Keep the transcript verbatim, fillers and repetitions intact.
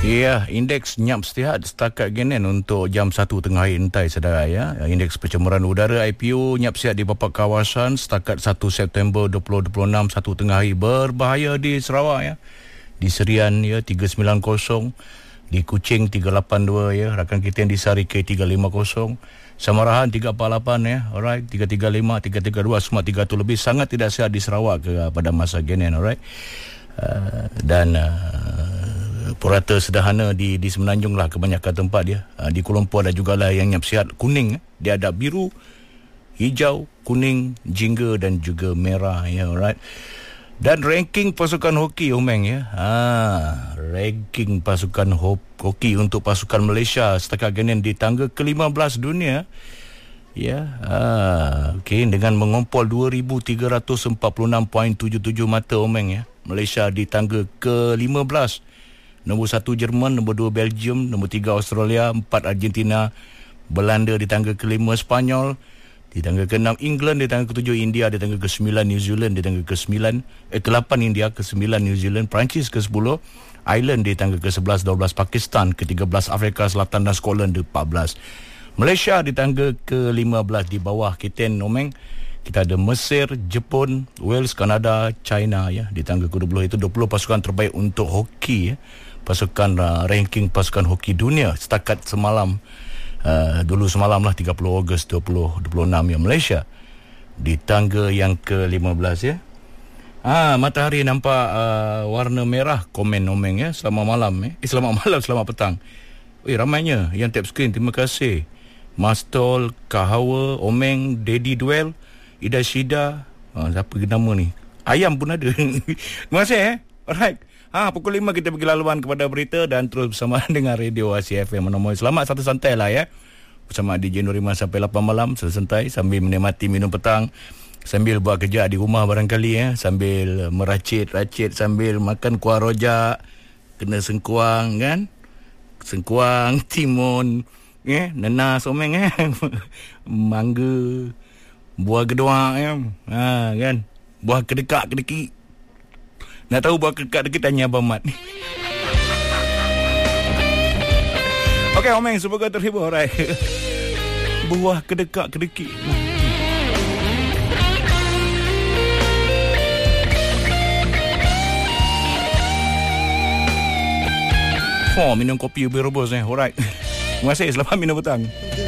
Ya, indeks Nyap Sihat setakat genen untuk jam satu tengah hari entai saudara ya. Indeks pencemaran udara I P U Nyap Sihat di beberapa kawasan setakat satu September dua ribu dua puluh enam satu tengah hari berbahaya di Sarawak ya. Di Serian ya tiga sembilan kosong, di Kuching tiga lapan dua ya, rakan kita yang di Sarike tiga lima kosong, Samarahan tiga empat lapan ya. Alright, tiga tiga lima, tiga tiga dua semua tiga tu lebih sangat tidak sihat di Sarawak ke, pada masa genen alright. Uh, dan uh, purata sederhana di di Semenanjung lah kebanyakan tempat dia. Uh, di Kuala Lumpur ada jugalah yang Nyap Sihat kuning. Eh. Dia ada biru, hijau, kuning, jingga dan juga merah ya, alright. Dan ranking pasukan hoki Omeng ya. Ha, ranking pasukan hoki untuk pasukan Malaysia setakat genen di tangga ke lima belas dunia. Ya, ha, okey, dengan mengompol dua ribu tiga ratus empat puluh enam perpuluhan tujuh tujuh mata Omeng ya. Malaysia di tangga ke lima belas. Nombor satu Jerman, nombor dua Belgium, nombor tiga Australia, empat Argentina, Belanda di tangga kelima Spanyol, di tangga keenam England, di tangga ketujuh India, di tangga ke sembilan New Zealand, di tangga ke sembilan eh ke lapan India, ke sembilan New Zealand, Perancis ke sepuluh, Ireland di tangga ke sebelas, dua belas Pakistan, ke tiga belas Afrika Selatan dan Scotland di empat belas. Malaysia di tangga ke lima belas di bawah kita Omeng. Kita ada Mesir, Jepun, Wales, Kanada, China ya. Di tangga ke dua puluh itu dua puluh pasukan terbaik untuk hoki ya. Pasukan uh, ranking pasukan hoki dunia setakat semalam uh, dulu semalam lah tiga puluh Ogos dua ribu dua puluh enam ya. Malaysia di tangga yang ke lima belas ya. Ah, matahari nampak uh, warna merah komen Omeng ya. Selamat malam eh. eh selamat malam, selamat petang. Eh ramainya yang tap screen, terima kasih. Mastol, Kahawa, Omeng, Daddy Duel, Ida Shida, ah, siapa nama ni? Ayam pun ada. Terima kasih eh. Alright. Ha, pukul lima kita pergi laluan kepada berita dan terus bersama dengan Radio A C F M menemui. Selamat satu santai lah ya. Bersama D J Nuriman sampai lapan malam santai sambil menikmati minum petang, sambil buat kerja di rumah barangkali ya, sambil meracit-racit, sambil makan kuah rojak, kena sengkuang kan? Sengkuang, timun, ya, nenas Omeng eh. Mangga, buah gedua ya. Ha kan? Buah kedekak-kedekik. Nak tahu buah kedekak-kedekik tanya Abang Mat. Okey Omeng, semoga terhibur alright. Buah kedekak-kedekik. Oh, minum kopi ubi rebus eh. Alright. Terima kasih, selamat minum petang.